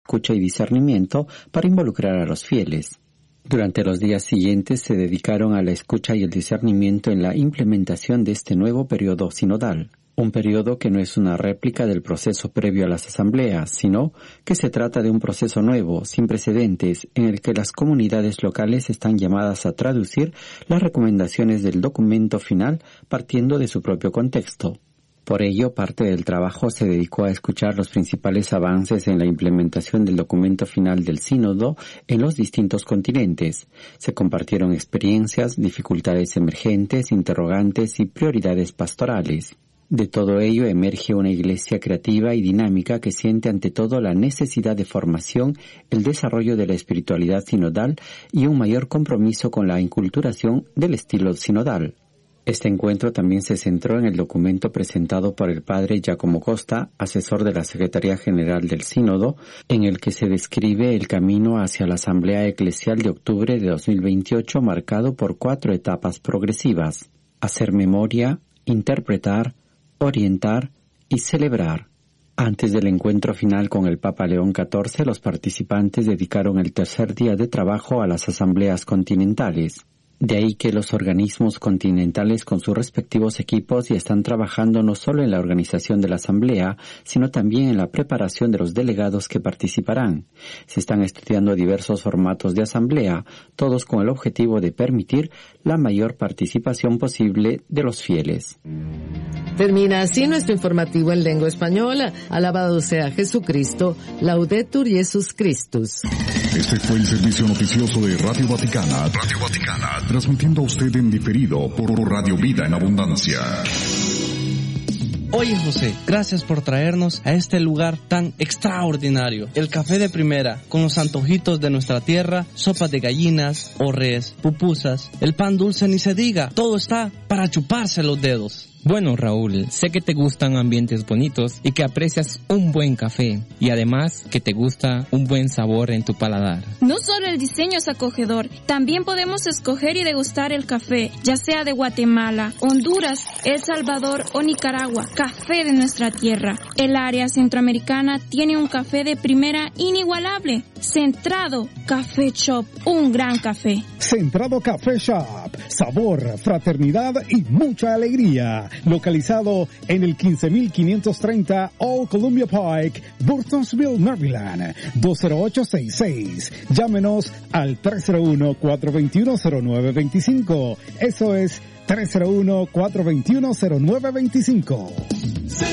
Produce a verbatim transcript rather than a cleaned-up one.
escucha y discernimiento para involucrar a los fieles. Durante los días siguientes se dedicaron a la escucha y el discernimiento en la implementación de este nuevo periodo sinodal. Un periodo que no es una réplica del proceso previo a las asambleas, sino que se trata de un proceso nuevo, sin precedentes, en el que las comunidades locales están llamadas a traducir las recomendaciones del documento final partiendo de su propio contexto. Por ello, parte del trabajo se dedicó a escuchar los principales avances en la implementación del documento final del sínodo en los distintos continentes. Se compartieron experiencias, dificultades emergentes, interrogantes y prioridades pastorales. De todo ello emerge una iglesia creativa y dinámica que siente ante todo la necesidad de formación, el desarrollo de la espiritualidad sinodal y un mayor compromiso con la inculturación del estilo sinodal. Este encuentro también se centró en el documento presentado por el padre Giacomo Costa, asesor de la Secretaría General del Sínodo, en el que se describe el camino hacia la Asamblea Eclesial de octubre de dos mil veintiocho marcado por cuatro etapas progresivas: hacer memoria, interpretar, orientar y celebrar. Antes del encuentro final con el Papa León catorce, los participantes dedicaron el tercer día de trabajo a las asambleas continentales. De ahí que los organismos continentales con sus respectivos equipos ya están trabajando no solo en la organización de la asamblea, sino también en la preparación de los delegados que participarán. Se están estudiando diversos formatos de asamblea, todos con el objetivo de permitir la mayor participación posible de los fieles. Termina así nuestro informativo en lengua española. Alabado sea Jesucristo, Laudetur Jesus Christus. Este fue el servicio noticioso de Radio Vaticana. Radio Vaticana, transmitiendo a usted en diferido por Radio Vida en Abundancia. Oye José, gracias por traernos a este lugar tan extraordinario. El café de primera, con los antojitos de nuestra tierra, sopas de gallinas, orres, pupusas, el pan dulce ni se diga, todo está para chuparse los dedos. Bueno, Raúl, sé que te gustan ambientes bonitos y que aprecias un buen café y además que te gusta un buen sabor en tu paladar. No solo el diseño es acogedor, también podemos escoger y degustar el café, ya sea de Guatemala, Honduras, El Salvador o Nicaragua, café de nuestra tierra. El área centroamericana tiene un café de primera inigualable. Centrado Café Shop, un gran café. Centrado Café Shop, sabor, fraternidad y mucha alegría. Localizado en el quince mil quinientos treinta Old Columbia Pike, Burtonsville, Maryland, dos cero ocho seis seis. Llámenos al tres cero uno, cuatro dos uno, cero nueve dos cinco. Eso es tres cero uno, cuatro dos uno, cero nueve dos cinco.